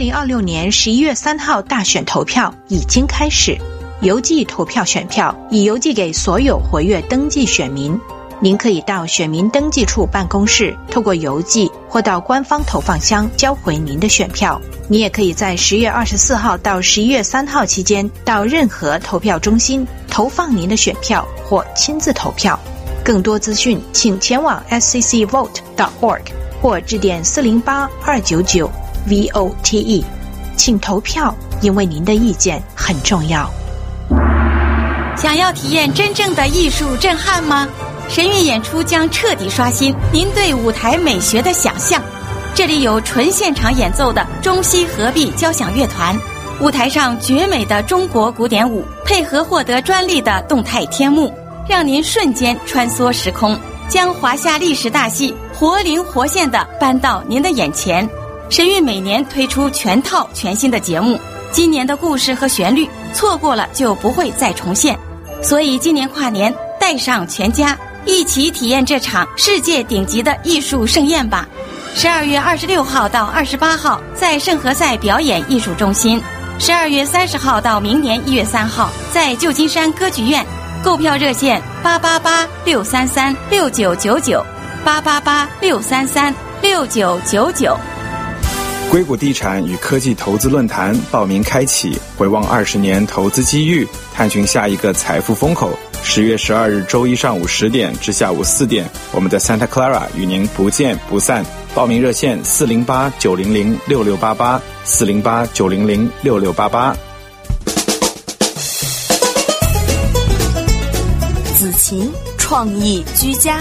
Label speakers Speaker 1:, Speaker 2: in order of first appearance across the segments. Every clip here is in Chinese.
Speaker 1: 2026年11月3号大选投票已经开始，邮寄投票选票已邮寄给所有活跃登记选民。您可以到选民登记处办公室透过邮寄或到官方投放箱交回您的选票。你也可以在10月24号到11月3号期间到任何投票中心投放您的选票或亲自投票。更多资讯请前往 sccvote.org 或致电408-299-VOTE。请投票，因为您的意见很重要。
Speaker 2: 想要体验真正的艺术震撼吗？神韵演出将彻底刷新您对舞台美学的想象。这里有纯现场演奏的中西合璧交响乐团，舞台上绝美的中国古典舞，配合获得专利的动态天幕，让您瞬间穿梭时空，将华夏历史大戏活灵活现地搬到您的眼前。神韵每年推出全套全新的节目，今年的故事和旋律错过了就不会再重现，所以今年跨年带上全家一起体验这场世界顶级的艺术盛宴吧。12月26号到28号在圣何塞表演艺术中心，12月30号到明年1月3号在旧金山歌剧院。购票热线888-633-6999 888-633-6999。
Speaker 3: 硅谷地产与科技投资论坛报名开启，回望20年投资机遇，探寻下一个财富风口。10月12日周一上午10点至下午4点，我们在 Santa Clara 与您不见不散。报名热线408-900-6688 408-900-6688。
Speaker 4: 子琴创意居家。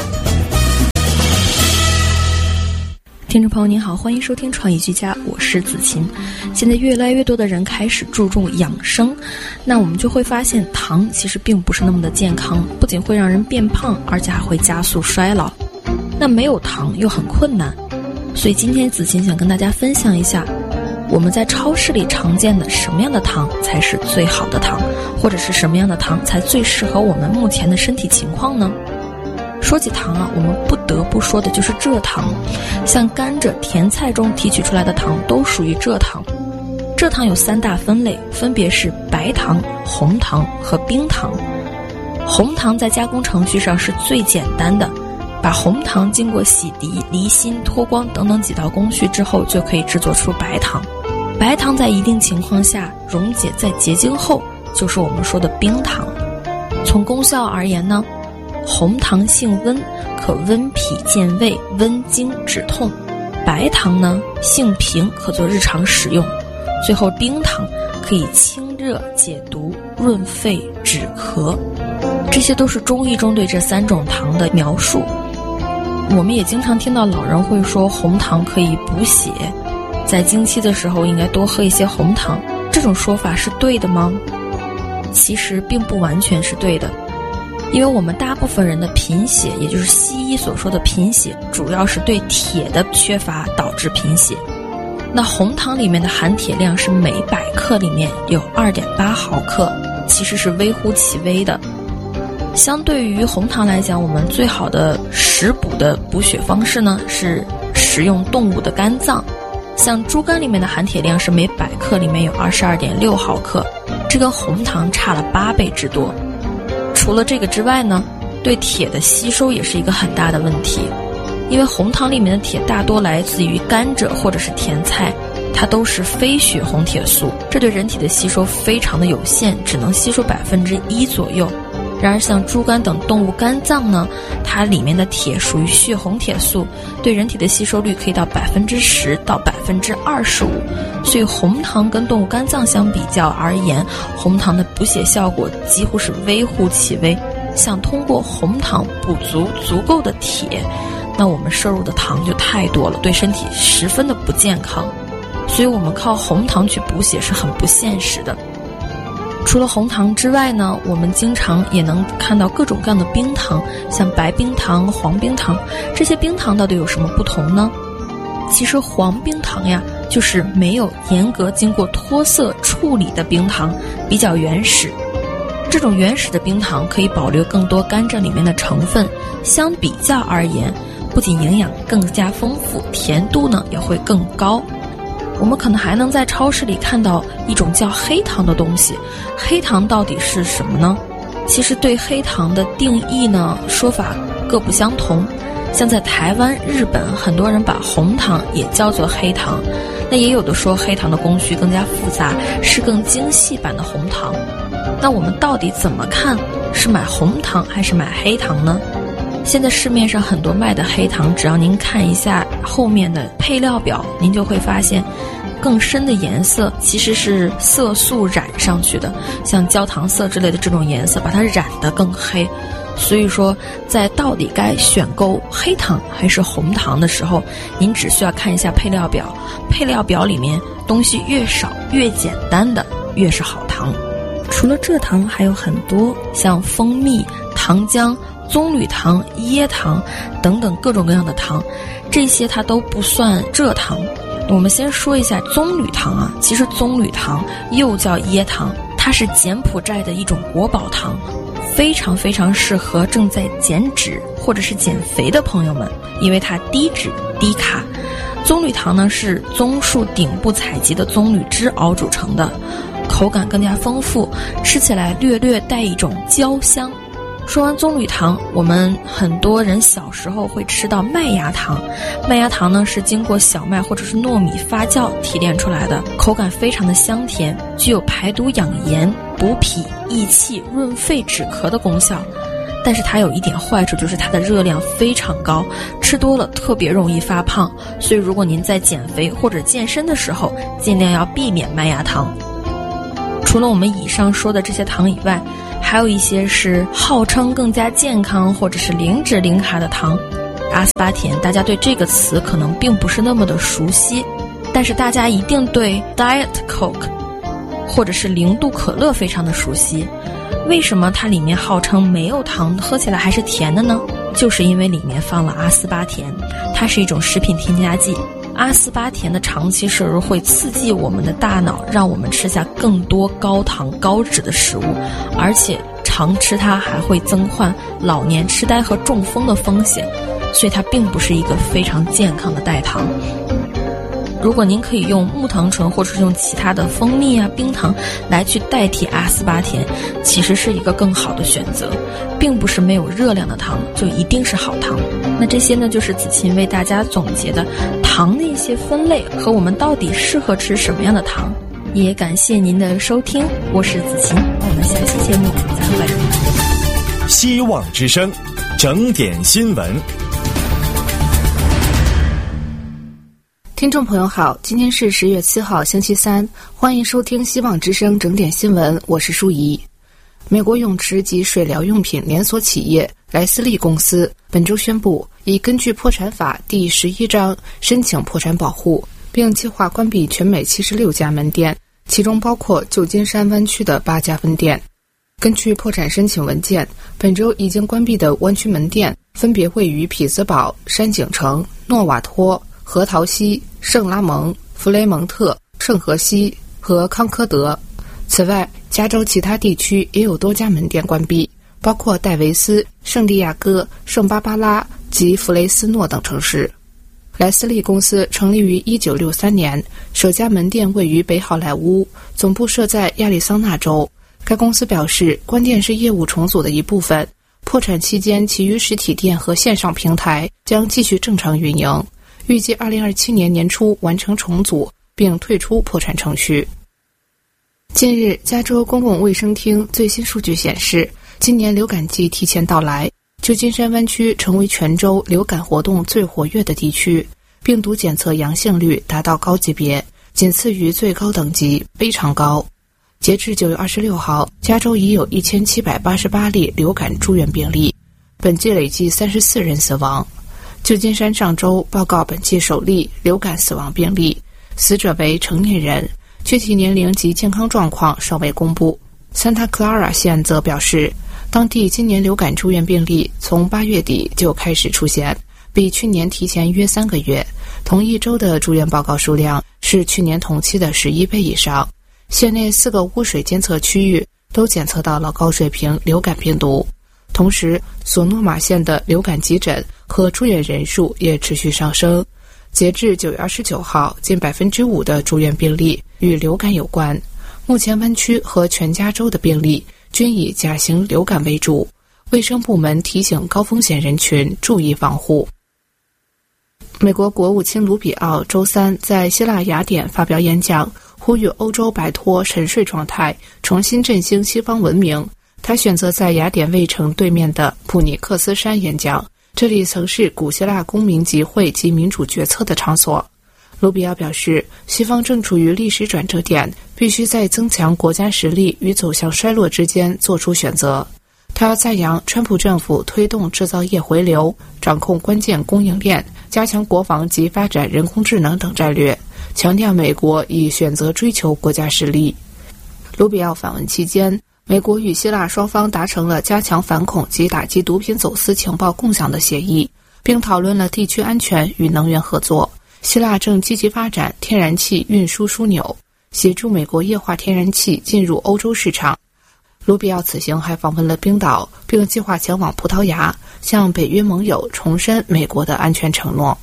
Speaker 5: 听众朋友您好，欢迎收听创意居家，我是子琴。现在越来越多的人开始注重养生，那我们就会发现糖其实并不是那么的健康，不仅会让人变胖，而且还会加速衰老。那没有糖又很困难，所以今天子琴想跟大家分享一下我们在超市里常见的什么样的糖才是最好的糖，或者是什么样的糖才最适合我们目前的身体情况呢？说起糖啊，我们不得不说的就是蔗糖，像甘蔗、甜菜中提取出来的糖都属于蔗糖。蔗糖有3大分类，分别是白糖、红糖和冰糖。红糖在加工程序上是最简单的，把红糖经过洗涤、离心、脱光等等几道工序之后，就可以制作出白糖。白糖在一定情况下溶解再结晶后，就是我们说的冰糖。从功效而言呢，红糖性温，可温脾健胃、温经止痛；白糖呢性平，可做日常使用；最后冰糖可以清热解毒、润肺止咳。这些都是中医中对这3种糖的描述。我们也经常听到老人会说红糖可以补血，在经期的时候应该多喝一些红糖。这种说法是对的吗？其实并不完全是对的，因为我们大部分人的贫血，也就是西医所说的贫血，主要是对铁的缺乏导致贫血。那红糖里面的含铁量是每100克里面有 2.8 毫克，其实是微乎其微的。相对于红糖来讲，我们最好的食补的补血方式呢是食用动物的肝脏。像猪肝里面的含铁量是每100克里面有 22.6 毫克，这跟红糖差了8倍之多。除了这个之外呢，对铁的吸收也是一个很大的问题，因为红糖里面的铁大多来自于甘蔗或者是甜菜，它都是非血红铁素，这对人体的吸收非常的有限，只能吸收1%左右。然而像猪肝等动物肝脏呢，它里面的铁属于血红铁素，对人体的吸收率可以到10%到25%，所以红糖跟动物肝脏相比较而言，红糖的补血效果几乎是微乎其微。想通过红糖补足足够的铁，那我们摄入的糖就太多了，对身体十分的不健康，所以我们靠红糖去补血是很不现实的。除了红糖之外呢，我们经常也能看到各种各样的冰糖，像白冰糖、黄冰糖。这些冰糖到底有什么不同呢？其实黄冰糖呀，就是没有严格经过脱色处理的冰糖，比较原始。这种原始的冰糖可以保留更多甘蔗里面的成分，相比较而言，不仅营养更加丰富，甜度呢也会更高。 我们可能还能在超市里看到一种叫黑糖的东西。黑糖到底是什么呢？其实对黑糖的定义呢，说法各不相同。像在台湾、日本，很多人把红糖也叫做黑糖，那也有的说黑糖的工序更加复杂，是更精细版的红糖。那我们到底怎么看？是买红糖还是买黑糖呢？现在市面上很多卖的黑糖，只要您看一下后面的配料表，您就会发现更深的颜色其实是色素染上去的，像焦糖色之类的这种颜色把它染得更黑。所以说在到底该选购黑糖还是红糖的时候，您只需要看一下配料表，配料表里面东西越少越简单的越是好糖。除了蔗糖还有很多，像蜂蜜、糖浆、棕榈糖、椰糖等等各种各样的糖，这些它都不算蔗糖。我们先说一下棕榈糖啊，其实棕榈糖又叫椰糖，它是柬埔寨的一种国宝糖，非常非常适合正在减脂或者是减肥的朋友们，因为它低脂低卡。棕榈糖呢是棕树顶部采集的棕榈枝熬煮成的，口感更加丰富，吃起来略略带一种焦香。说完棕榈糖，我们很多人小时候会吃到麦芽糖。麦芽糖呢是经过小麦或者是糯米发酵提炼出来的，口感非常的香甜，具有排毒养颜、补脾益气、润肺止咳的功效。但是它有一点坏处，就是它的热量非常高，吃多了特别容易发胖。所以如果您在减肥或者健身的时候，尽量要避免麦芽糖。除了我们以上说的这些糖以外，还有一些是号称更加健康或者是零脂零卡的糖。阿斯巴甜，大家对这个词可能并不是那么的熟悉，但是大家一定对 Diet Coke 或者是零度可乐非常的熟悉。为什么它里面号称没有糖，喝起来还是甜的呢？就是因为里面放了阿斯巴甜，它是一种食品添加剂。阿斯巴甜的长期摄入会刺激我们的大脑，让我们吃下更多高糖高脂的食物，而且常吃它还会增患老年痴呆和中风的风险，所以它并不是一个非常健康的代糖。如果您可以用木糖醇或者是用其他的蜂蜜啊、冰糖来去代替阿斯巴甜，其实是一个更好的选择，并不是没有热量的糖就一定是好糖。那这些呢，就是子琴为大家总结的糖的一些分类和我们到底适合吃什么样的糖。也感谢您的收听，我是子琴，我们下期节目再会。
Speaker 6: 希望之声，整点新闻。
Speaker 7: 听众朋友好，今天是10月7号星期三，欢迎收听希望之声整点新闻，我是舒怡。美国泳池及水疗用品连锁企业莱斯利公司本周宣布，已根据破产法第11章申请破产保护，并计划关闭全美76家门店，其中包括旧金山湾区的8家分店。根据破产申请文件，本周已经关闭的湾区门店分别位于匹兹堡、山景城、诺瓦托、核桃溪、圣拉蒙、弗雷蒙特、圣荷西和康科德。此外，加州其他地区也有多家门店关闭，包括戴维斯、圣地亚哥、圣巴巴拉及弗雷斯诺等城市。莱斯利公司成立于1963年，首家门店位于北好莱坞，总部设在亚利桑那州。该公司表示，关店是业务重组的一部分，破产期间其余实体店和线上平台将继续正常运营，预计2027年年初完成重组并退出破产程序。近日，加州公共卫生厅最新数据显示，今年流感季提前到来，旧金山湾区成为全州流感活动最活跃的地区，病毒检测阳性率达到高级别，仅次于最高等级，非常高。截至9月26号，加州已有1788例流感住院病例，本季累计34人死亡。旧金山上周报告本季首例流感死亡病例，死者为成年人，具体年龄及健康状况尚未公布。Santa Clara 县则表示，当地今年流感住院病例从8月底就开始出现，比去年提前约3个月，同一周的住院报告数量是去年同期的11倍以上。县内4个污水监测区域都检测到了高水平流感病毒。同时，索诺玛县的流感急诊和住院人数也持续上升。 截至9月29号，近5%的住院病例与流感有关。目前湾区和全加州的病例均以甲型流感为主。卫生部门提醒高风险人群注意防护。美国国务卿卢比奥周三在希腊雅典发表演讲，呼吁欧洲摆脱沉睡状态，重新振兴西方文明。他选择在雅典卫城对面的普尼克斯山演讲，这里曾是古希腊公民集会及民主决策的场所。卢比奥表示，西方正处于历史转折点，必须在增强国家实力与走向衰落之间做出选择。他赞扬川普政府推动制造业回流，掌控关键供应链，加强国防及发展人工智能等战略，强调美国已选择追求国家实力。卢比奥访问期间，美国与希腊双方达成了加强反恐及打击毒品走私情报共享的协议，并讨论了地区安全与能源合作。希腊正积极发展天然气运输枢纽，协助美国液化天然气进入欧洲市场。卢比奥此行还访问了冰岛，并计划前往葡萄牙，向北约盟友重申美国的安全承诺。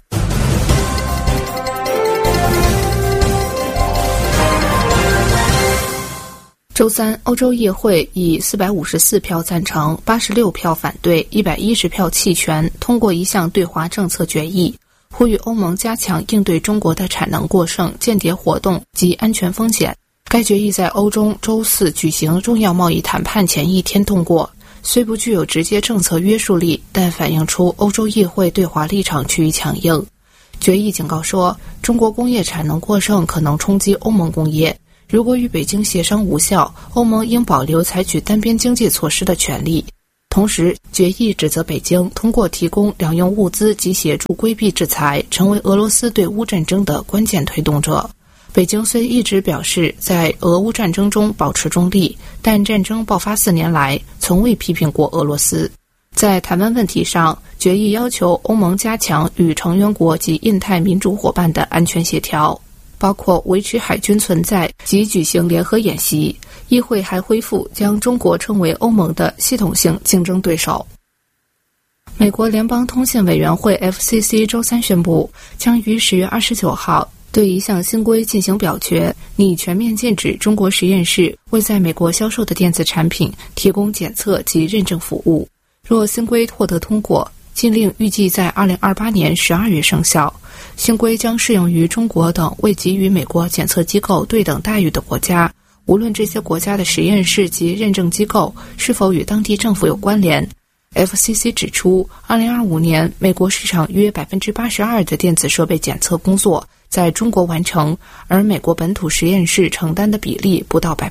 Speaker 7: 周三，欧洲议会以454票赞成、86票反对、110票弃权通过一项对华政策决议，呼吁欧盟加强应对中国的产能过剩、间谍活动及安全风险。该决议在欧中周四举行重要贸易谈判前一天通过，虽不具有直接政策约束力，但反映出欧洲议会对华立场趋于强硬。决议警告说，中国工业产能过剩可能冲击欧盟工业，如果与北京协商无效，欧盟应保留采取单边经济措施的权利。同时，决议指责北京通过提供两用物资及协助规避制裁，成为俄罗斯对乌战争的关键推动者。北京虽一直表示在俄乌战争中保持中立，但战争爆发4年来，从未批评过俄罗斯。在台湾问题上，决议要求欧盟加强与成员国及印太民主伙伴的安全协调，包括维持海军存在及举行联合演习。议会还恢复将中国称为欧盟的系统性竞争对手。美国联邦通信委员会 FCC 周三宣布，将于10月29号对一项新规进行表决，拟全面禁止中国实验室为在美国销售的电子产品提供检测及认证服务。若新规获得通过，禁令预计在2028年12月生效。新规将适用于中国等未给予美国检测机构对等待遇的国家，无论这些国家的实验室及认证机构是否与当地政府有关联。FCC 指出，2025年美国市场约82%的电子设备检测工作在中国完成，而美国本土实验室承担的比例不到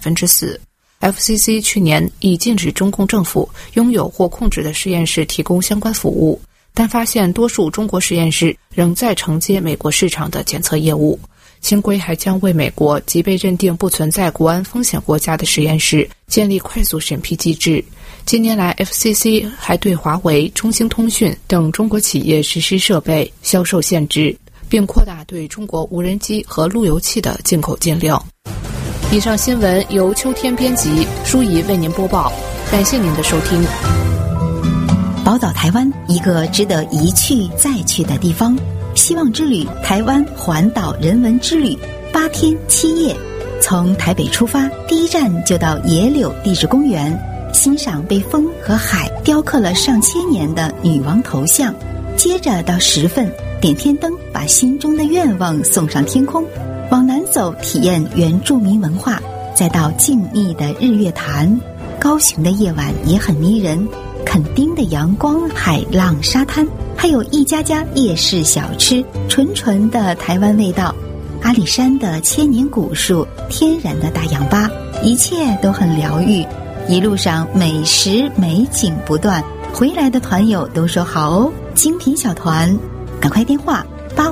Speaker 7: 4%。FCC 去年已禁止中共政府拥有或控制的实验室提供相关服务，但发现多数中国实验室仍在承接美国市场的检测业务。新规还将为美国及被认定不存在国安风险国家的实验室建立快速审批机制。近年来 FCC 还对华为、中兴通讯等中国企业实施设备销售限制，并扩大对中国无人机和路由器的进口禁令。以上新闻由秋天编辑，舒怡为您播报，感谢您的收听。
Speaker 8: 宝岛台湾，一个值得一去再去的地方。希望之旅台湾环岛人文之旅，8天7夜，从台北出发，第一站就到野柳地质公园，欣赏被风和海雕刻了上千年的女王头像，接着到石份点天灯，把心中的愿望送上天空。往南走，体验原住民文化，再到静谧的日月潭。高雄的夜晚也很迷人，垦丁的阳光、海浪、沙滩，还有一家家夜市小吃，纯纯的台湾味道。阿里山的千年古树，天然的大氧吧，一切都很疗愈。一路上美食美景不断，回来的团友都说好哦，精品小团，赶快电话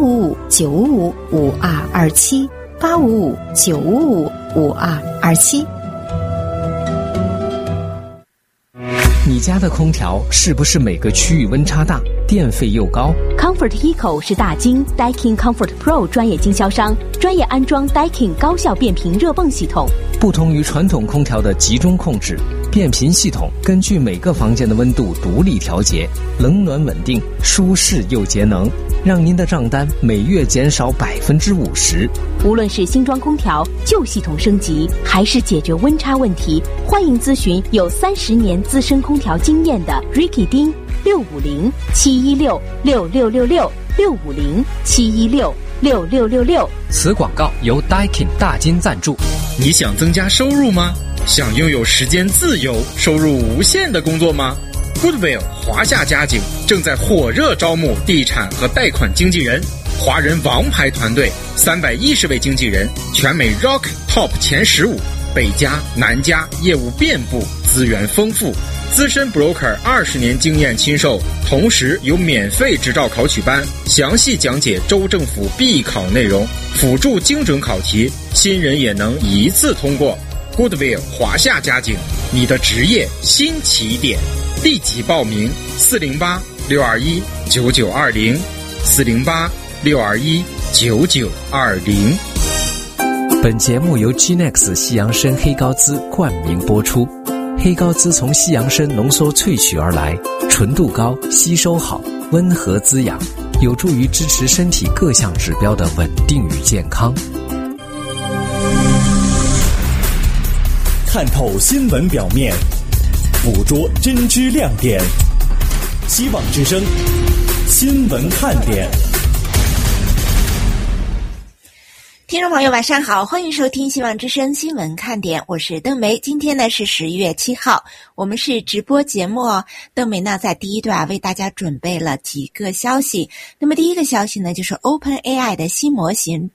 Speaker 8: 855-955-5227 855-955-5227。
Speaker 9: 你家的空调是不是每个区域温差大，电费又高？
Speaker 10: Comfort Eco 是大金 Daikin Comfort Pro 专业经销商，专业安装 Daikin 高效变频热泵系统。
Speaker 9: 不同于传统空调的集中控制， 变频系统根据每个房间的温度独立调节，冷暖稳定，舒适又节能，让您的账单每月减少50%。
Speaker 10: 无论是新装空调、旧系统升级，还是解决温差问题，欢迎咨询有30年资深空调经验的 Ricky 丁650-716-6666，650-716-6666。
Speaker 9: 此广告由 Daikin 大金赞助。
Speaker 3: 你想增加收入吗？想拥有时间自由、收入无限的工作吗？ Goodwill 华夏家景正在火热招募地产和贷款经纪人，华人王牌团队310位经纪人，全美 Rock Top 前15，北加南加，业务遍布，资源丰富，资深 broker 20年经验亲授，同时有免费执照考取班，详细讲解州政府必考内容，辅助精准考题，新人也能一次通过。Goodwill 华夏家景，你的职业新起点，立即报名408-621-9920，408-621-9920。
Speaker 9: 本节目由 Genex 西洋参黑高滋冠名播出。黑高滋从西洋参浓缩萃取而来，纯度高，吸收好，温和滋养，有助于支持身体各项指标的稳定与健康。
Speaker 6: 看透新闻表面，捕捉真知亮点。希望之声新闻看点。
Speaker 1: 听众朋友晚上好，欢迎收听希望之声新闻看点，我是邓梅。今天呢是10月7号，我们是直播节目哦。邓梅呢在第一段为大家准备了几个消息。那么第一个消息呢就是 OpenAI 的新模型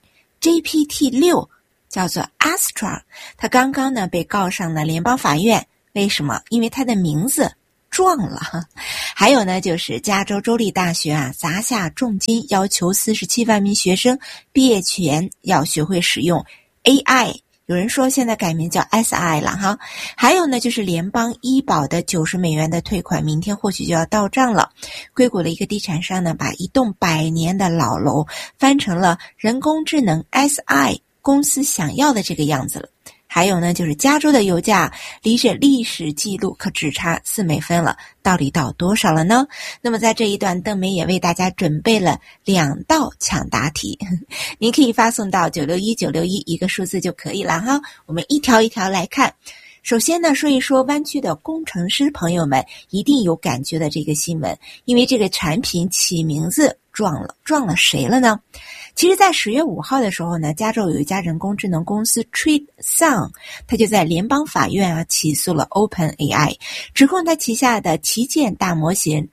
Speaker 1: GPT-6 叫做 Astra， 它刚刚呢被告上了联邦法院。为什么？因为它的名字撞了。还有呢就是加州州立大学砸下重金，要求47万名学生毕业前要学会使用 AI， 有人说现在改名叫 SI 了哈。还有呢就是联邦医保的90美元的退款明天或许就要到账了。硅谷的一个地产商呢把一栋100年的老楼翻成了人工智能 SI 公司想要的这个样子了。还有呢就是加州的油价离着历史记录可只差4美分了，到底到多少了呢？那么在这一段邓梅也为大家准备了2道抢答题，您可以发送到961961一个数字就可以了哈。我们一条一条来看。首先呢说一说湾区的工程师朋友们一定有感觉的这个新闻，因为这个产品起名字撞了谁了呢？其实在10月5号的时候呢，加州有一家人工智能公司 TreatSound， 它就在联邦法院起诉了 OpenAI， 指控它旗下的旗舰大模型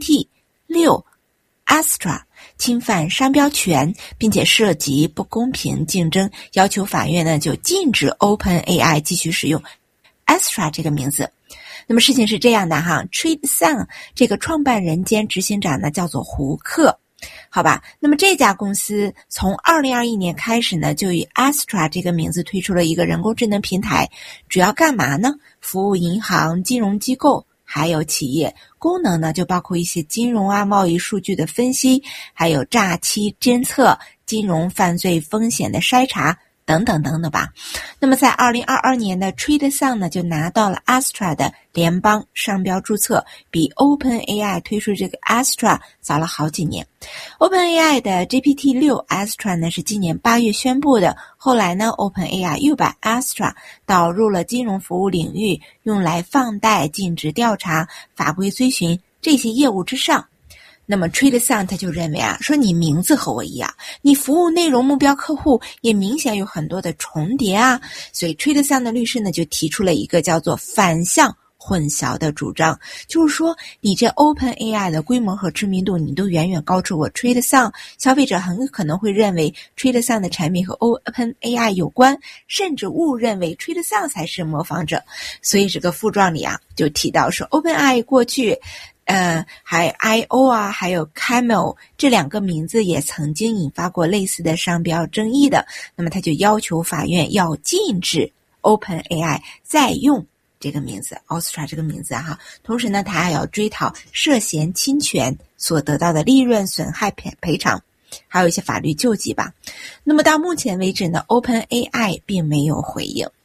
Speaker 1: GPT-6 Astra 侵犯商标权，并且涉及不公平竞争，要求法院呢就禁止 OpenAI 继续使用 Astra 这个名字。那么事情是这样的哈 ，TreatSound 这个创办人兼执行长呢叫做胡克。好吧，那么这家公司从2021年开始呢，就以 Astra 这个名字推出了一个人工智能平台，主要干嘛呢？服务银行、金融机构还有企业，功能呢就包括一些金融贸易数据的分析，还有诈欺侦测、金融犯罪风险的筛查等等等等吧。那么在2022年的 TreatSound 呢就拿到了 Astra 的联邦商标注册，比 OpenAI 推出这个 Astra 早了好几年。OpenAI 的 GPT-6 Astra 呢是今年8月宣布的，后来呢 OpenAI 又把 Astra 导入了金融服务领域，用来放贷、尽职调查、法规遵循这些业务之上。那么 TreatSound 他就认为说你名字和我一样，你服务内容目标客户也明显有很多的重叠所以 TreatSound 的律师呢就提出了一个叫做反向混淆的主张，就是说你这 OpenAI 的规模和知名度你都远远高出我 TreatSound， 消费者很可能会认为 TreatSound 的产品和 OpenAI 有关，甚至误认为 TreatSound 才是模仿者。所以这个附状里就提到说 OpenAI 过去还有 IO 还有 Camel 这2个名字也曾经引发过类似的商标争议的，那么他就要求法院要禁止 OpenAI 再用这个名字 Astra 这个名字同时呢他还要追讨涉嫌侵权所得到的利润损害赔偿，还有一些法律救济吧。那么到目前为止呢 OpenAI 并没有回应。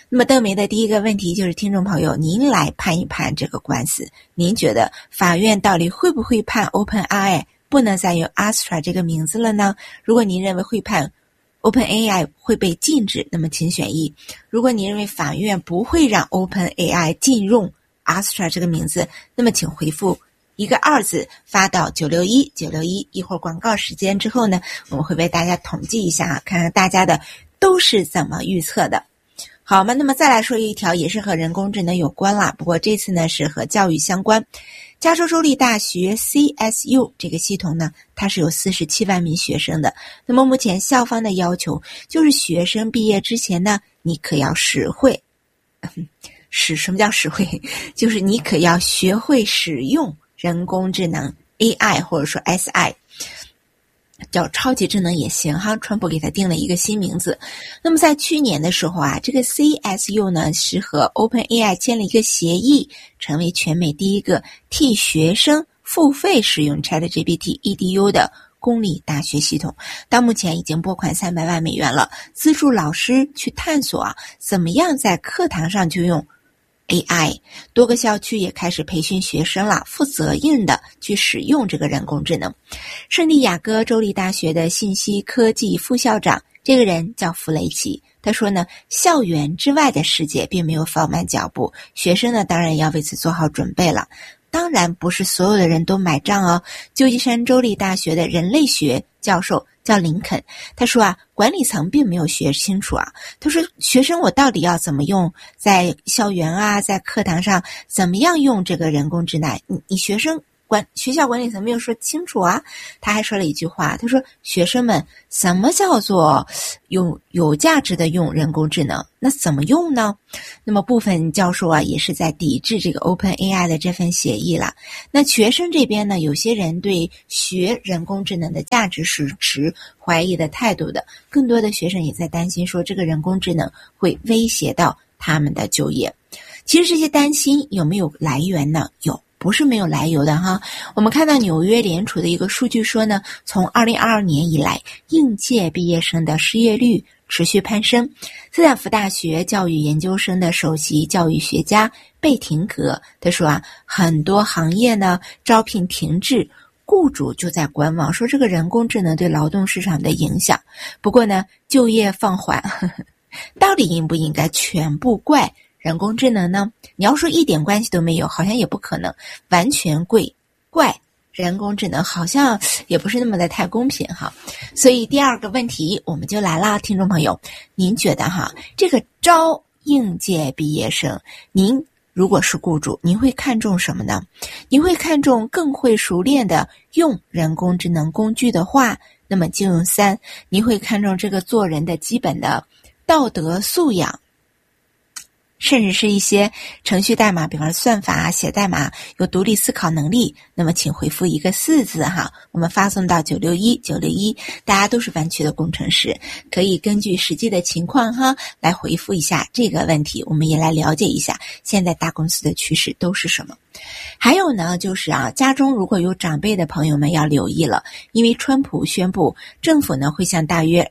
Speaker 1: 那么邓梅的第一个问题就是，听众朋友，您来判一判这个官司，您觉得法院到底会不会判 OpenAI 不能再用 Astra 这个名字了呢？如果您认为会判 OpenAI 会被禁止，那么请选一；如果您认为法院不会让 OpenAI 禁用 Astra 这个名字，那么请回复一个2字发到961。一会儿广告时间之后呢，我们会为大家统计一下看看大家的都是怎么预测的。好嘛，那么再来说一条也是和人工智能有关啦，不过这次呢是和教育相关。加州州立大学 CSU 这个系统呢，它是有47万名学生的。那么目前校方的要求就是学生毕业之前呢，你可要什么叫实惠？就是你可要学会使用人工智能 AI 或者说 SI， 叫超级智能也行哈，川普给它定了一个新名字。那么在去年的时候啊，这个 CSU 呢是和 OpenAI 签了一个协议，成为全美第一个替学生付费使用 ChatGPT EDU 的公立大学系统。到目前已经拨款300万美元了，资助老师去探索怎么样在课堂上就用AI， 多个校区也开始培训学生了，负责任的去使用这个人工智能。圣地亚哥州立大学的信息科技副校长，这个人叫弗雷奇，他说呢，校园之外的世界并没有放慢脚步，学生呢当然要为此做好准备了。当然不是所有的人都买账哦。旧金山州立大学的人类学教授叫林肯，他说管理层并没有学清楚他说学生我到底要怎么用，在校园在课堂上怎么样用这个人工智能，你学校管理层没有说清楚他还说了一句话，他说学生们，什么叫做有价值的用人工智能，那怎么用呢？那么部分教授也是在抵制这个 OpenAI 的这份协议了。那学生这边呢，有些人对学人工智能的价值是持怀疑的态度的，更多的学生也在担心说这个人工智能会威胁到他们的就业。其实这些担心有没有来源呢？有，不是没有来由的哈。我们看到纽约联储的一个数据说呢，从2022年以来，应届毕业生的失业率持续攀升。斯坦福大学教育研究生的首席教育学家贝廷格他说很多行业呢招聘停滞，雇主就在观望，说这个人工智能对劳动市场的影响。不过呢，就业放缓，到底应不应该全部怪人工智能呢？你要说一点关系都没有，好像也不可能完全怪人工智能，好像也不是那么的太公平哈。所以第二个问题我们就来了，听众朋友，您觉得这个招应届毕业生，您如果是雇主，您会看重什么呢？您会看重更会熟练的用人工智能工具的话，那么就用3，您会看重这个做人的基本的道德素养，甚至是一些程序代码，比方说算法写代码有独立思考能力，那么请回复一个4字我们发送到961，大家都是湾区的工程师，可以根据实际的情况来回复一下这个问题，我们也来了解一下现在大公司的趋势都是什么。还有呢，就是家中如果有长辈的朋友们要留意了，因为川普宣布政府呢会向大约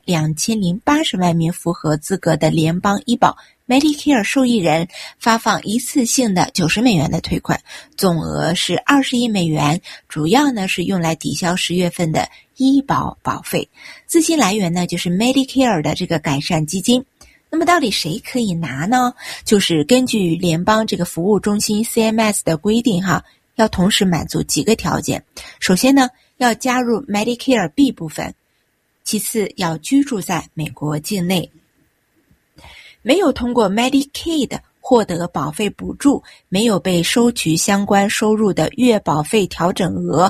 Speaker 1: 2080万名符合资格的联邦医保Medicare 受益人发放一次性的90美元的退款，总额是20亿美元，主要呢是用来抵消10月份的医保保费。资金来源呢就是 Medicare 的这个改善基金。那么到底谁可以拿呢？就是根据联邦这个服务中心 CMS 的规定要同时满足几个条件。首先呢，要加入 Medicare B 部分，其次要居住在美国境内，没有通过 Medicaid 获得保费补助，没有被收取相关收入的月保费调整额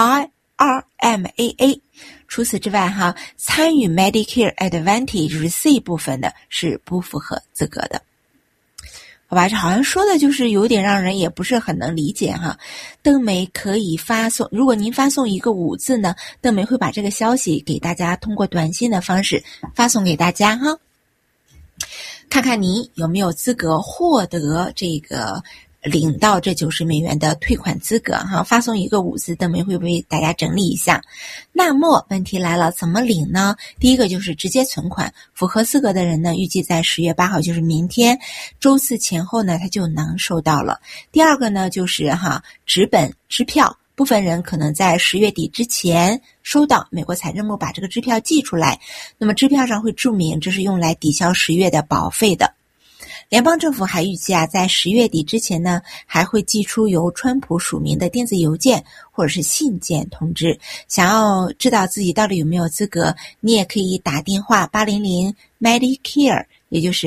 Speaker 1: IRMAA。 除此之外参与 Medicare Advantage C 部分的是不符合资格的。好吧，这好像说的就是有点让人也不是很能理解邓梅可以发送，如果您发送一个5字呢，邓梅会把这个消息给大家通过短信的方式发送给大家看看你有没有资格获得这个领到这$90的退款资格哈，发送一个5字，邓梅会为大家整理一下。那么问题来了，怎么领呢？第一个就是直接存款，符合资格的人呢，预计在10月8号，就是明天周四前后呢，他就能收到了。第二个呢，就是纸本支票，部分人可能在10月底之前收到，美国财政部把这个支票寄出来，那么支票上会注明这是用来抵消10月的保费的。联邦政府还预计在10月底之前呢，还会寄出由川普署名的电子邮件或者是信件通知。想要知道自己到底有没有资格，你也可以打电话800 Medicare， 也就是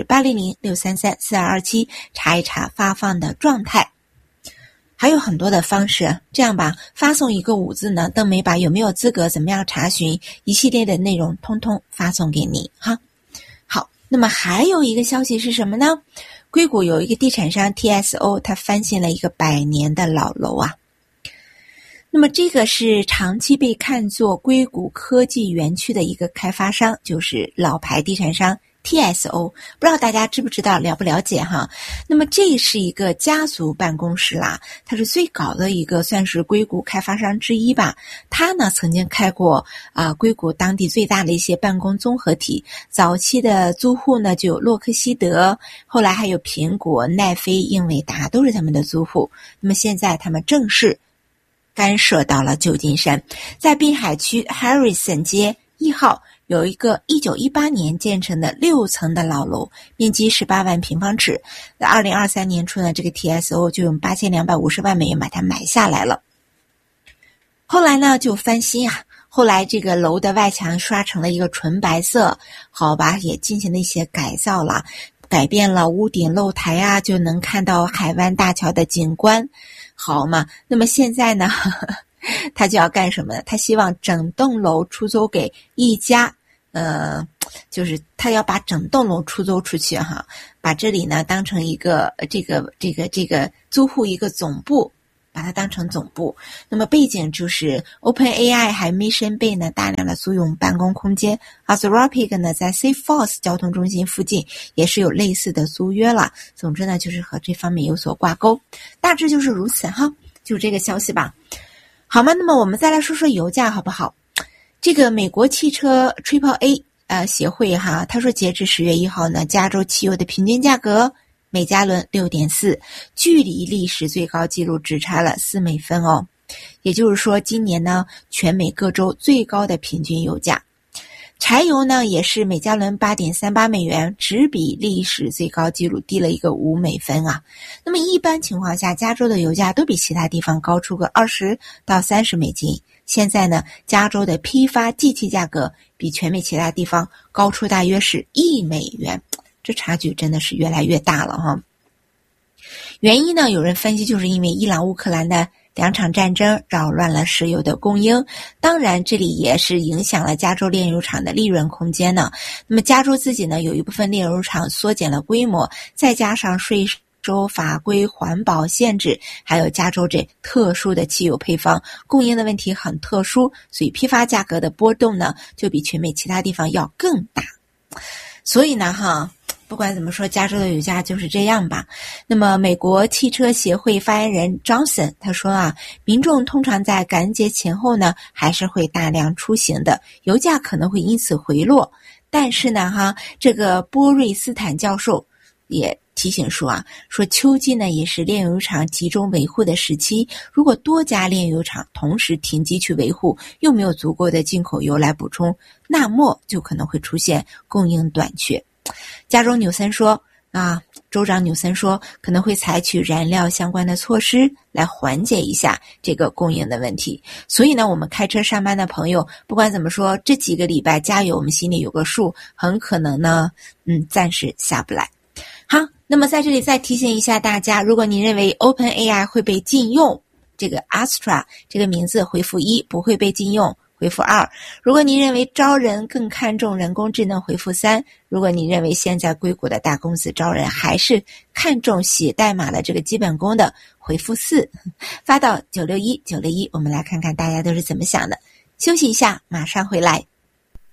Speaker 1: 800-633-4227，查一查发放的状态。还有很多的方式，这样吧，发送一个5字呢，邓梅把有没有资格，怎么样查询，一系列的内容通通发送给你哈。好，那么还有一个消息是什么呢？硅谷有一个地产商 TSO， 他翻新了一个100年的老楼啊。那么这个是长期被看作硅谷科技园区的一个开发商，就是老牌地产商TSO， 不知道大家知不知道，了不了解哈？那么这是一个家族办公室啦，它是最搞的一个，算是硅谷开发商之一吧。他呢曾经开过硅谷当地最大的一些办公综合体，早期的租户呢就有洛克希德，后来还有苹果、奈飞、英伟达都是他们的租户。那么现在他们正式干涉到了旧金山，在滨海区 Harrison 街1号。有一个1918年建成的6层的老楼，面积18万平方尺。在2023年初呢，这个 TSO 就用$8250万把它买下来了。后来呢就翻新啊，后来这个楼的外墙刷成了一个纯白色，好吧，也进行了一些改造了，改变了屋顶露台啊，就能看到海湾大桥的景观，好嘛。那么现在呢他就要干什么呢？他希望整栋楼出租给一家就是他要把整栋楼出租出去哈，把这里呢当成一个这个租户一个总部，把它当成总部。那么背景就是 OpenAI 还 Mission Bay 呢大量的租用办公空间， Anthropic 呢在 Salesforce 交通中心附近也是有类似的租约了。总之呢就是和这方面有所挂钩，大致就是如此哈，就这个消息吧。好吗？那么我们再来说说油价好不好？这个美国汽车 AAA 协会哈，他说截至10月1号呢，加州汽油的平均价格每加仑 6.4， 距离历史最高纪录只差了4美分哦。也就是说今年呢全美各州最高的平均油价。柴油呢也是每加仑 8.38美元，只比历史最高纪录低了一个5美分啊。那么一般情况下，加州的油价都比其他地方高出个20到30美金。现在呢，加州的批发计气价格比全美其他地方高出大约是1美元，这差距真的是越来越大了哈。原因呢，有人分析就是因为伊朗乌克兰的2场战争扰乱了石油的供应，当然这里也是影响了加州炼油厂的利润空间呢。那么加州自己呢有一部分炼油厂缩减了规模，再加上税收法规、环保限制，还有加州这特殊的汽油配方供应的问题很特殊，所以批发价格的波动呢就比全美其他地方要更大。所以呢不管怎么说，加州的油价就是这样吧。那么美国汽车协会发言人 Johnson 他说民众通常在感恩节前后呢还是会大量出行的，油价可能会因此回落。但是呢这个波瑞斯坦教授也提醒说秋季呢也是炼油厂集中维护的时期，如果多家炼油厂同时停机去维护，又没有足够的进口油来补充，那么就可能会出现供应短缺。加州纽森说州长纽森说可能会采取燃料相关的措施来缓解一下这个供应的问题。所以呢，我们开车上班的朋友，不管怎么说，这几个礼拜加油，我们心里有个数，很可能呢暂时下不来。好，那么在这里再提醒一下大家，如果你认为 OpenAI 会被禁用，这个 Astra 这个名字回复1，不会被禁用回复2。如果你认为招人更看重人工智能，回复3。如果你认为现在硅谷的大公司招人还是看重写代码的这个基本功的，回复4。发到961，我们来看看大家都是怎么想的。休息一下，马上回来。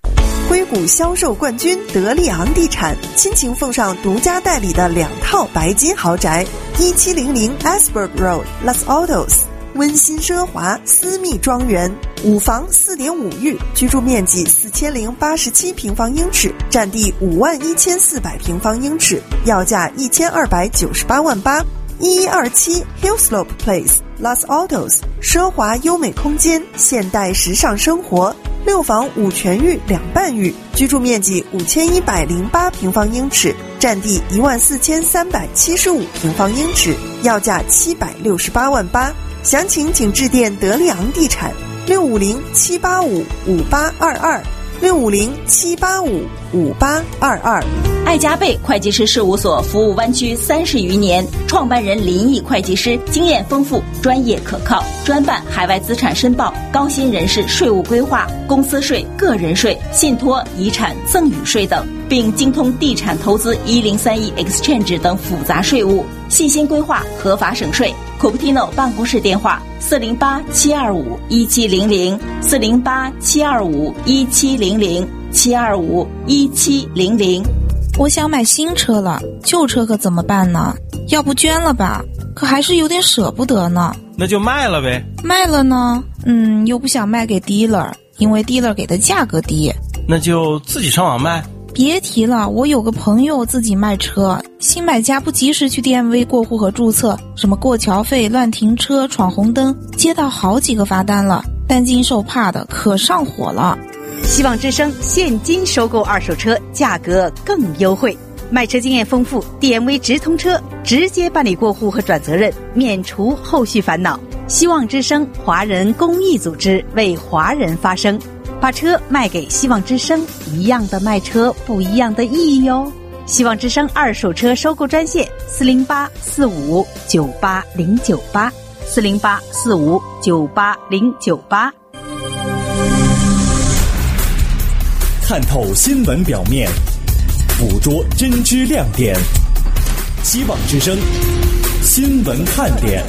Speaker 11: 硅谷销售冠军德利昂地产亲情奉上独家代理的2套白金豪宅，1700 Asberg Road Los Altos， 温馨奢华私密庄园，5房4.5浴，居住面积4087平方英尺，占地51400平方英尺，要价1298万8。1127 Hillslope Place Los Altos， 奢华优美空间，现代时尚生活，6房5全浴2半浴，居住面积5108平方英尺，占地14375平方英尺，要价768万8。详情请致电德利昂地产650-785-5822，650-785-5822。
Speaker 2: 爱加倍会计师事务所服务湾区30余年，创办人林毅会计师经验丰富，专业可靠，专办海外资产申报、高薪人士税务规划、公司税、个人税、信托、遗产、赠与税等，并精通地产投资1031 Exchange 等复杂税务，细心规划，合法省税。Cupertino 办公室电话408-725-1700 408-725-1700 725-1700。
Speaker 12: 我想买新车了，旧车可怎么办呢？要不捐了吧，可还是有点舍不得呢。
Speaker 13: 那就卖了呗。
Speaker 12: 卖了呢，又不想卖给 dealer， 因为 dealer 给的价格低。
Speaker 13: 那就自己上网卖。
Speaker 12: 别提了，我有个朋友自己卖车，新买家不及时去 DMV 过户和注册，什么过桥费、乱停车、闯红灯，接到好几个罚单了，担惊受怕的，可上火了。
Speaker 1: 希望之声现金收购二手车，价格更优惠，卖车经验丰富， DMV 直通车，直接办理过户和转责任，免除后续烦恼。希望之声华人公益组织，为华人发声，把车卖给希望之声，一样的卖车，不一样的意义哟。希望之声二手车收购专线408-45-98098 408-45-98098。
Speaker 6: 看透新闻表面，捕捉真知亮点。希望之声新闻看点。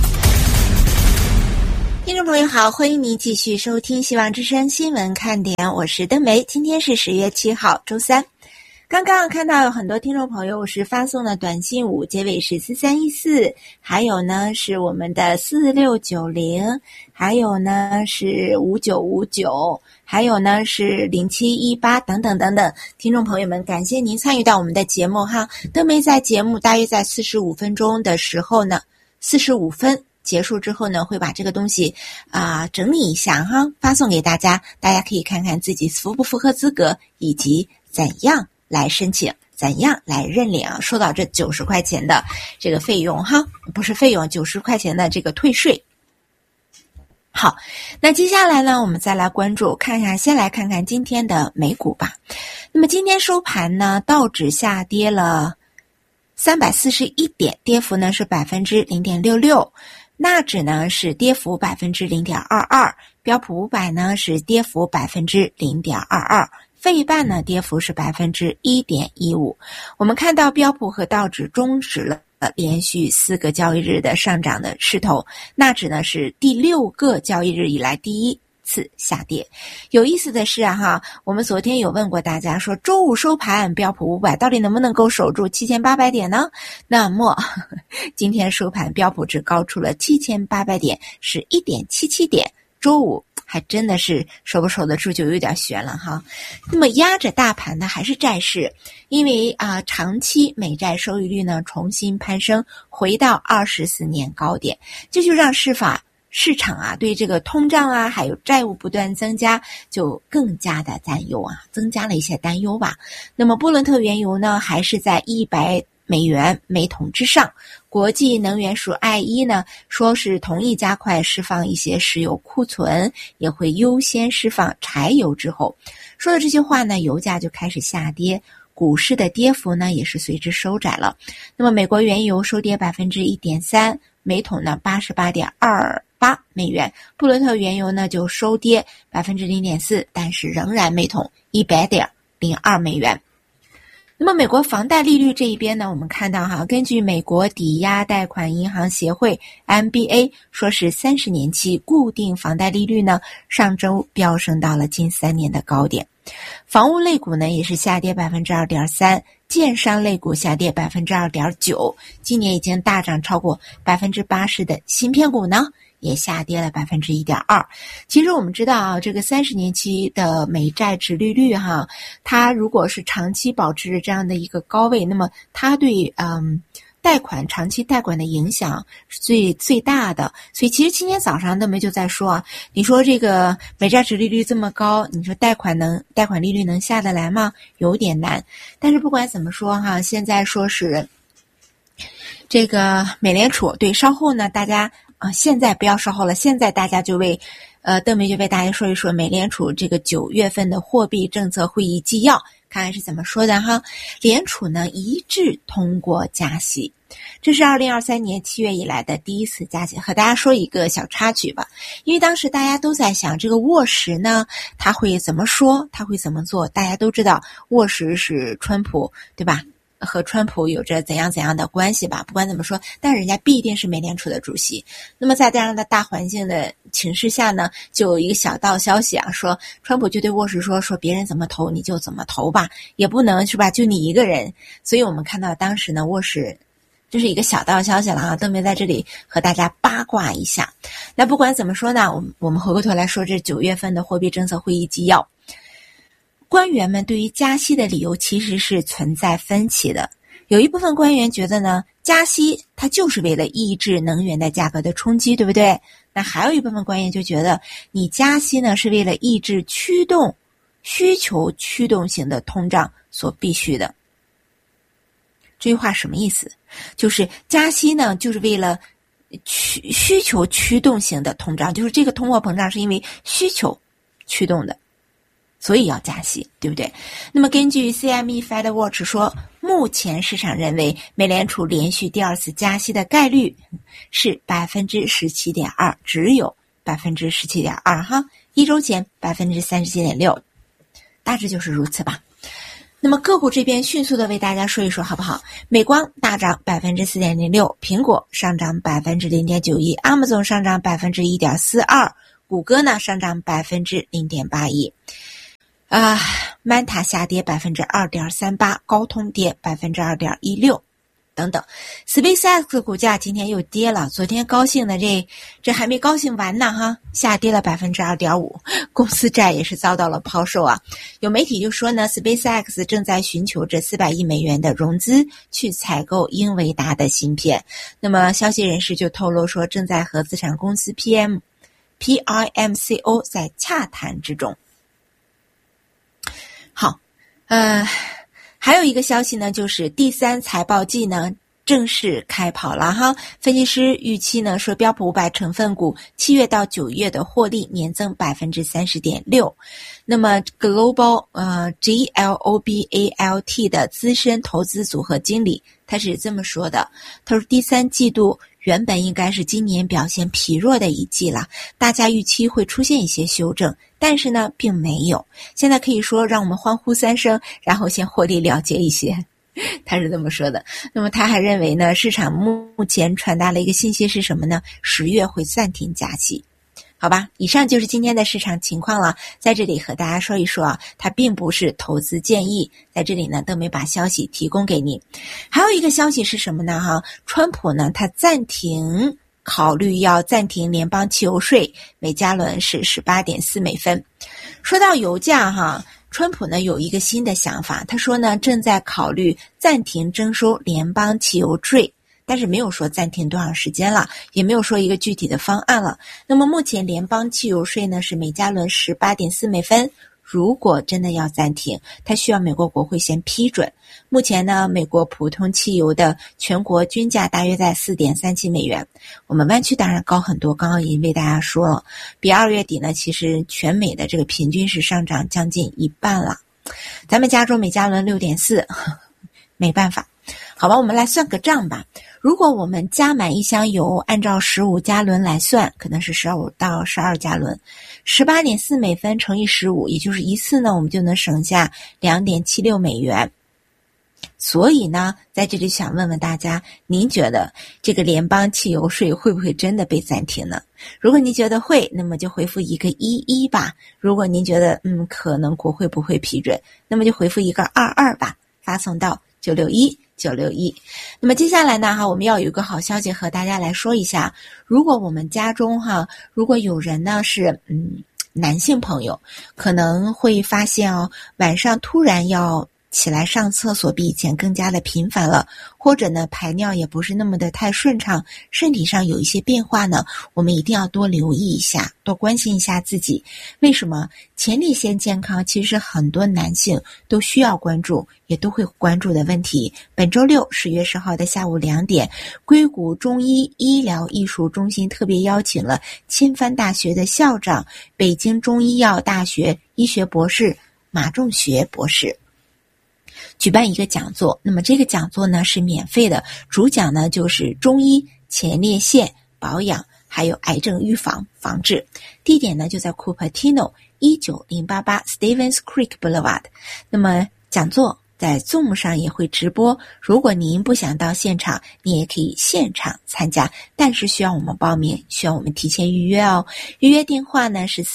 Speaker 14: 听众朋友好，欢迎您继续收听希望之声新闻看点，我是登梅。今天是10月7号周三。刚刚看到有很多听众朋友是发送的短信5，结尾是4314，还有呢是我们的4690，还有呢是5959，还有呢是0718等等等等。听众朋友们，感谢您参与到我们的节目哈。登梅在节目大约在45分钟的时候呢，45分结束之后呢，会把这个东西整理一下哈，发送给大家，大家可以看看自己符不符合资格，以及怎样来申请，怎样来认领收到这90块钱的这个费用哈，不是费用，90块钱的这个退税。好，那接下来呢，我们再来关注看一下，先来看看今天的美股吧。那么今天收盘呢，道指下跌了341点，跌幅呢是 0.66%， 纳指呢是跌幅 0.22%， 标普500呢是跌幅 0.22%，费半呢跌幅是 1.15%。 我们看到标普和道指终止了连续4个交易日的上涨的势头，纳指呢是第6个交易日以来第一次下跌。有意思的是我们昨天有问过大家说，周五收盘标普500到底能不能够守住7800点呢？那么今天收盘标普只高出了7800点，是 1.77 点，周五还真的是守不守得住就有点悬了哈。那么压着大盘的还是债市，因为长期美债收益率呢重新攀升，回到24年高点，这就让市场对这个通胀还有债务不断增加就更加的担忧增加了一些担忧吧。那么布伦特原油呢还是在$100每桶之上，国际能源署 IE 呢说是同意加快释放一些石油库存，也会优先释放柴油。之后说的这些话呢，油价就开始下跌，股市的跌幅呢也是随之收窄了。那么美国原油收跌 1.3%， 每桶呢 88.28美元，布伦特原油呢就收跌 0.4%， 但是仍然每桶100.02美元。 那么美国房贷利率这一边呢，我们看到根据美国抵押贷款银行协会 MBA 说是30年期固定房贷利率呢，上周飙升到了近3年的高点。房屋类股呢也是下跌 2.3%， 建商类股下跌 2.9%， 今年已经大涨超过 80% 的芯片股呢也下跌了 1.2%。 其实我们知道这个30年期的美债殖利率它如果是长期保持着这样的一个高位，那么它对长期贷款的影响是最大的。所以其实今天早上邓梅就在说你说这个美债殖利率这么高，你说贷款利率能下得来吗？有点难。但是不管怎么说现在说是这个美联储，对，稍后呢大家现在不要稍后了，现在大家就邓梅就为大家说一说美联储这个9月份的货币政策会议纪要，看看是怎么说的联储呢一致通过加息，这是2023年7月以来的第一次加息。和大家说一个小插曲吧，因为当时大家都在想这个沃什呢他会怎么说，他会怎么做。大家都知道沃什是川普，对吧，和川普有着怎样的关系吧。不管怎么说，但人家必定是美联储的主席。那么在这样的大环境的情势下呢，就有一个小道消息说川普就对沃什说别人怎么投你就怎么投吧，也不能是吧就你一个人。所以我们看到当时呢沃什这是一个小道消息了邓梅在这里和大家八卦一下。那不管怎么说呢，我们回过头来说这9月份的货币政策会议纪要，官员们对于加息的理由其实是存在分歧的。有一部分官员觉得呢，加息它就是为了抑制能源的价格的冲击，对不对？那还有一部分官员就觉得你加息呢是为了抑制需求驱动型的通胀所必须的。这句话什么意思？就是加息呢就是为了需求驱动型的通胀，就是这个通货膨胀是因为需求驱动的，所以要加息，对不对？那么根据 CME Fed Watch 说，目前市场认为美联储连续第2次加息的概率是 17.2%， 只有 17.2%一周前 37.6%， 大致就是如此吧。那么个股这边迅速的为大家说一说好不好？美光大涨 4.06%， 苹果上涨 0.91%， Amazon 上涨 1.42%， 谷歌呢上涨 0.81%。Meta 下跌 2.38%， 高通跌 2.16%等等。SpaceX 股价今天又跌了，昨天高兴的这还没高兴完呢下跌了 2.5%， 公司债也是遭到了抛售有媒体就说呢 SpaceX 正在寻求着400亿美元的融资去采购英伟达的芯片。那么消息人士就透露说，正在和资产公司 PIMCO 在洽谈之中。好，还有一个消息呢，就是第3财报季呢正式开跑了分析师预期呢说，标普500成分股7月到9月的获利年增 30.6%。那么 Global GLOBALT 的资深投资组合经理他是这么说的，他说第3季度原本应该是今年表现疲弱的一季了，大家预期会出现一些修正，但是呢并没有。现在可以说让我们欢呼3声，然后先获利了结一些，他是这么说的。那么他还认为呢，市场目前传达了一个信息是什么呢？10月会暂停加息。好吧，以上就是今天的市场情况了。在这里和大家说一说它并不是投资建议，在这里呢邓梅把消息提供给你。还有一个消息是什么呢川普呢他考虑要暂停联邦汽油税，每加仑是18.4美分。说到油价川普呢有一个新的想法，他说呢正在考虑暂停征收联邦汽油税，但是没有说暂停多长时间了，也没有说一个具体的方案了。那么目前联邦汽油税呢是每加仑18.4美分，如果真的要暂停，它需要美国国会先批准。目前呢美国普通汽油的全国均价大约在 4.37 美元，我们湾区当然高很多，刚刚已经为大家说了，比2月底呢其实全美的这个平均是上涨将近一半了。咱们加州每加仑 6.4， 没办法。好吧，我们来算个账吧。如果我们加满一箱油，按照15加仑来算，可能是15到12加仑，18.4美分乘以15，也就是一次呢我们就能省下 2.76 美元。 所以呢，在这里想问问大家，您觉得这个联邦汽油税会不会真的被暂停呢？如果您觉得会，那么就回复一个11吧。如果您觉得可能国会不会批准，那么就回复一个22吧，发送到961。那么接下来呢我们要有一个好消息和大家来说一下，如果我们家中如果有人呢是男性朋友，可能会发现晚上突然要起来上厕所比以前更加的频繁了，或者呢排尿也不是那么的太顺畅，身体上有一些变化呢，我们一定要多留意一下，多关心一下自己。为什么前列腺健康其实很多男性都需要关注，也都会关注的问题。本周六10月10号的下午2点，硅谷中医医疗艺术中心特别邀请了钦藩大学的校长、北京中医药大学医学博士马仲学博士举办一个讲座。那么这个讲座呢是免费的，主讲呢就是中医、前列腺保养还有癌症预防防治。地点呢就在 Cupertino 19088 Stevens Creek Boulevard。 那么讲座在 Zoom 上也会直播，如果您不想到现场，你也可以现场参加，但是需要我们报名，需要我们提前预约哦。预约电话呢是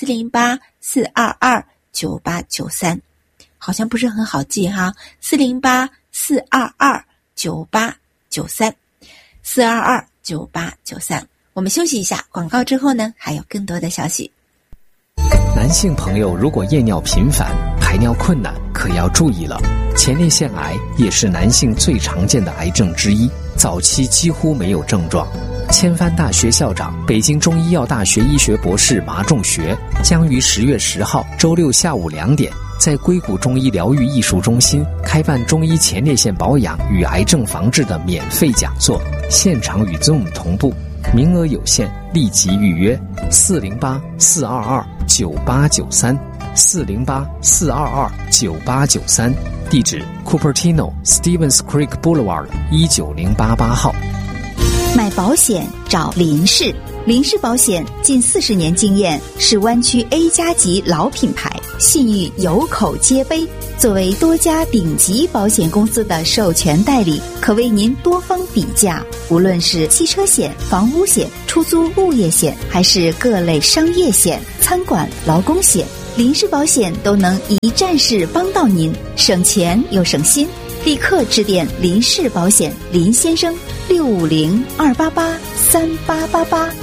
Speaker 14: 408-422-9893，好像不是很好记408-422-9893 422-9893。我们休息一下，广告之后呢还有更多的消息。
Speaker 9: 男性朋友如果夜尿频繁、排尿困难，可要注意了。前列腺癌也是男性最常见的癌症之一，早期几乎没有症状。钦藩大学校长、北京中医药大学医学博士马仲学将于10月10号周六下午2点在硅谷中医疗愈艺术中心开办中医前列腺保养与癌症防治的免费讲座，现场与 Zoom 同步，名额有限，立即预约408-422-9893 408-422-9893，地址 Cupertino Stevens Creek Boulevard 19088号。
Speaker 8: 买保险找林氏，林氏保险近40年经验，是湾区 A+ 级老品牌，信誉有口皆碑。作为多家顶级保险公司的授权代理，可为您多方比价。无论是汽车险、房屋险、出租物业险，还是各类商业险、餐馆、劳工险，林氏保险都能一站式帮到您，省钱又省心。立刻致电林氏保险林先生650-288-3888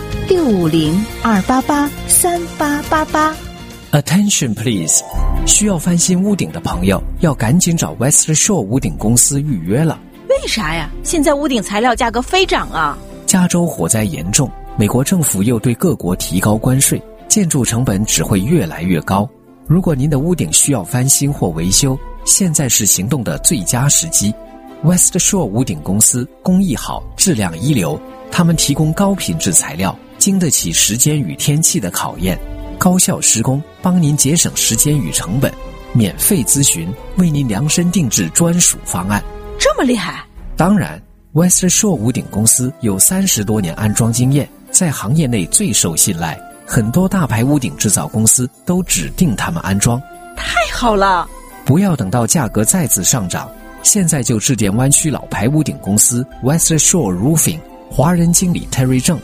Speaker 8: 650-288-3888。
Speaker 9: Attention please， 需要翻新屋顶的朋友要赶紧找 West Shore 屋顶公司预约了。
Speaker 10: 为啥呀？现在屋顶材料价格飞涨啊！
Speaker 9: 加州火灾严重，美国政府又对各国提高关税，建筑成本只会越来越高。如果您的屋顶需要翻新或维修，现在是行动的最佳时机。West Shore 屋顶公司工艺好，质量一流，他们提供高品质材料，经得起时间与天气的考验，高效施工，帮您节省时间与成本，免费咨询，为您量身定制专属方案。
Speaker 10: 这么厉害？
Speaker 9: 当然 West Shore 屋顶公司有30多年安装经验，在行业内最受信赖，很多大牌屋顶制造公司都指定他们安装。
Speaker 10: 太好了！
Speaker 9: 不要等到价格再次上涨，现在就致电湾区老牌屋顶公司 West Shore Roofing， 华人经理 Terry 郑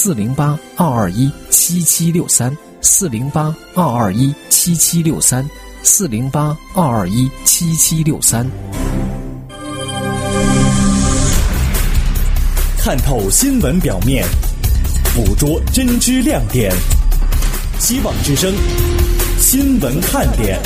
Speaker 9: 408-221-7763 408-221-7763 408-221-7763。
Speaker 6: 看透新闻表面，捕捉真知亮点。希望之声新闻看点。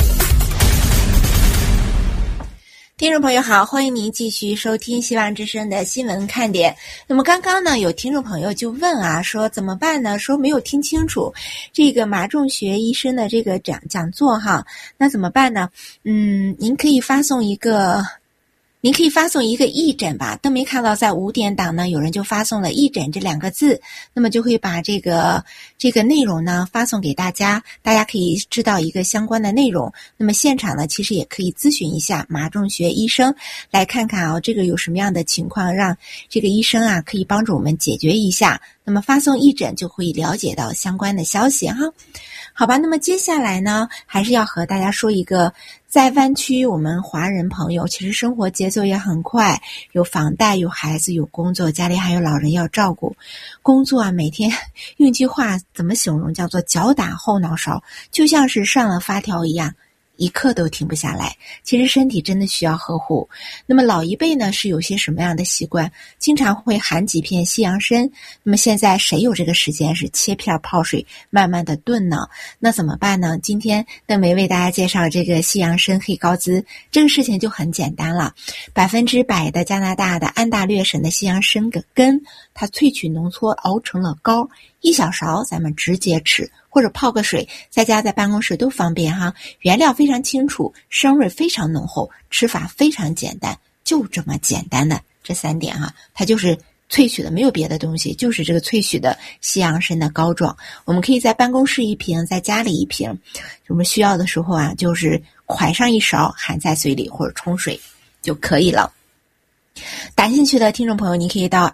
Speaker 14: 听众朋友好，欢迎您继续收听希望之声的新闻看点。那么刚刚呢，有听众朋友就问说怎么办呢？说没有听清楚这个马仲学医生的这个讲座那怎么办呢？您可以发送一个义诊吧。都没看到在5点档呢，有人就发送了义诊这2个字，那么就会把这个内容呢发送给大家，大家可以知道一个相关的内容。那么现场呢，其实也可以咨询一下马仲学医生，来看看这个有什么样的情况，让这个医生可以帮助我们解决一下。那么发送义诊就会了解到相关的消息好吧，那么接下来呢，还是要和大家说一个，在湾区我们华人朋友其实生活节奏也很快，有房贷，有孩子，有工作，家里还有老人要照顾。工作啊，每天用句话怎么形容，叫做脚打后脑勺，就像是上了发条一样，一刻都停不下来。其实身体真的需要呵护。那么老一辈呢，是有些什么样的习惯？经常会含几片西洋参。那么现在谁有这个时间是切片泡水慢慢的炖呢？那怎么办呢？今天邓梅为大家介绍这个西洋参黑高滋，这个事情就很简单了。100%的加拿大的安大略省的西洋参根，它萃取浓缩熬成了膏，1小勺咱们直接吃，或者泡个水，在家在办公室都方便哈。原料非常清楚，香味非常浓厚，吃法非常简单，就这么简单的这3点哈，它就是萃取的，没有别的东西，就是这个萃取的西洋参的膏状。我们可以在办公室1瓶，在家里1瓶，我们需要的时候啊，就是㧟上1勺，含在嘴里或者冲水就可以了。感兴趣的听众朋友，您可以到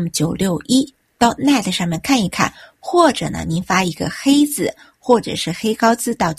Speaker 14: FM961.net 上面看一看，或者呢，您发一个黑字或者是黑高滋到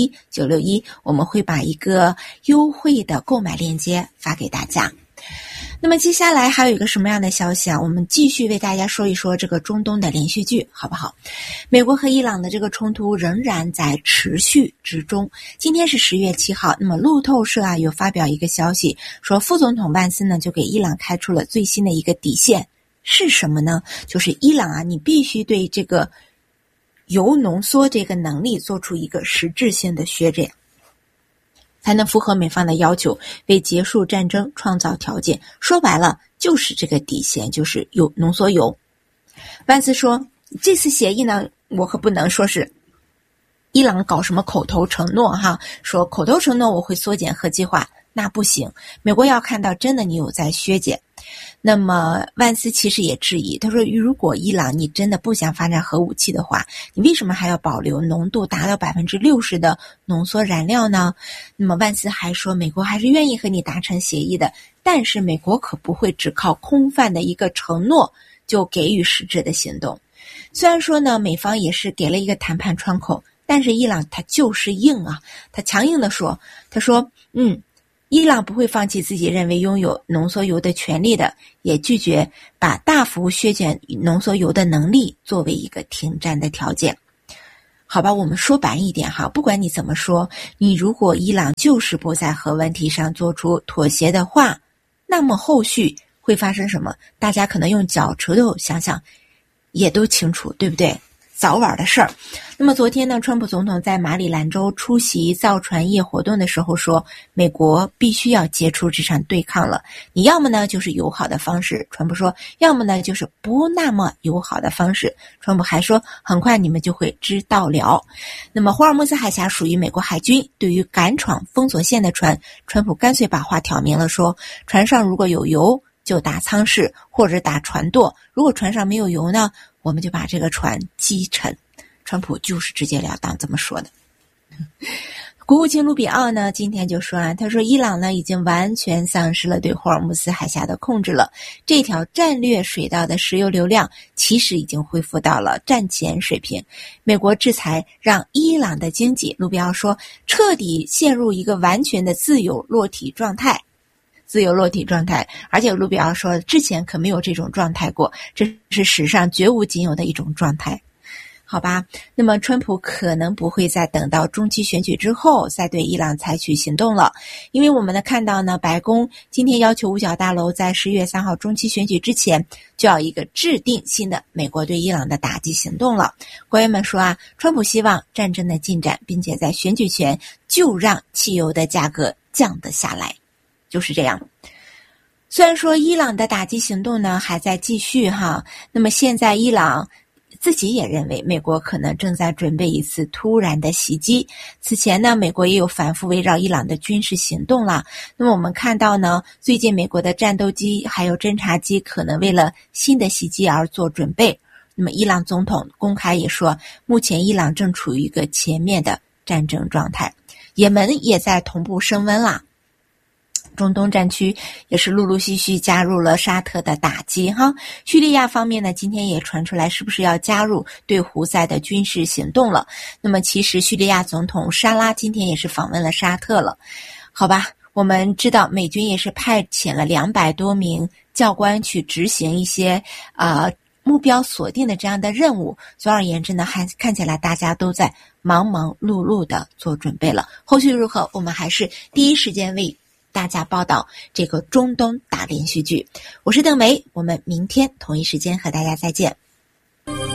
Speaker 14: 961，我们会把一个优惠的购买链接发给大家。那么接下来还有一个什么样的消息啊？我们继续为大家说一说这个中东的连续剧，好不好？美国和伊朗的这个冲突仍然在持续之中。今天是10月7号，那么路透社啊有发表一个消息，说副总统万斯呢就给伊朗开出了最新的一个底线，是什么呢？就是伊朗啊，你必须对这个铀浓缩这个能力做出一个实质性的削减，才能符合美方的要求，为结束战争创造条件。说白了就是这个底线，就是浓缩铀。万斯说，这次协议呢，我可不能说是伊朗搞什么口头承诺哈，说口头承诺我会缩减核计划，那不行，美国要看到真的你有在削减。那么万斯其实也质疑，他说如果伊朗你真的不想发展核武器的话，你为什么还要保留浓度达到 60% 的浓缩燃料呢？那么万斯还说，美国还是愿意和你达成协议的，但是美国可不会只靠空泛的一个承诺就给予实质的行动。虽然说呢，美方也是给了一个谈判窗口，但是伊朗他就是硬啊，他强硬的说，他说伊朗不会放弃自己认为拥有浓缩铀的权利的，也拒绝把大幅削减浓缩铀的能力作为一个停战的条件。好吧，我们说白一点哈，不管你怎么说，你如果伊朗就是不在核问题上做出妥协的话，那么后续会发生什么？大家可能用脚趾头想想也都清楚，对不对？早晚的事儿。那么昨天呢，川普总统在马里兰州出席造船业活动的时候说，美国必须要结束这场对抗了，你要么呢就是友好的方式，川普说，要么呢就是不那么友好的方式，川普还说很快你们就会知道了。那么霍尔木兹海峡属于美国海军，对于敢闯封锁线的船，川普干脆把话挑明了，说船上如果有油就打舱室或者打船舵，如果船上没有油呢，我们就把这个船击沉。川普就是直截了当这么说的。国务卿卢比奥呢今天就说啊，他说伊朗呢已经完全丧失了对霍尔木兹海峡的控制了，这条战略水道的石油流量其实已经恢复到了战前水平。美国制裁让伊朗的经济，卢比奥说，彻底陷入一个完全的自由落体状态，而且卢比奥说之前可没有这种状态过，这是史上绝无仅有的一种状态。好吧，那么川普可能不会再等到中期选举之后再对伊朗采取行动了，因为我们看到呢，白宫今天要求五角大楼在10月3号中期选举之前就要一个制定新的美国对伊朗的打击行动了。官员们说啊，川普希望战争的进展，并且在选举前就让汽油的价格降得下来，就是这样。虽然说伊朗的打击行动呢还在继续哈，那么现在伊朗自己也认为美国可能正在准备一次突然的袭击。此前呢，美国也有反复围绕伊朗的军事行动了。那么我们看到呢，最近美国的战斗机还有侦察机可能为了新的袭击而做准备。那么伊朗总统公开也说，目前伊朗正处于一个全面的战争状态。也门也在同步升温啦。 中东战区也是陆陆续续加入了沙特的打击哈。叙利亚方面呢，今天也传出来是不是要加入对胡塞的军事行动了。那么其实叙利亚总统沙拉今天也是访问了沙特了。好吧，我们知道美军也是派遣了200多名教官去执行一些目标锁定的这样的任务。总而言之呢，还看起来大家都在忙忙碌碌的做准备了。后续如何，我们还是第一时间为大家报道这个中东大连续剧。我是邓梅，我们明天同一时间和大家再见。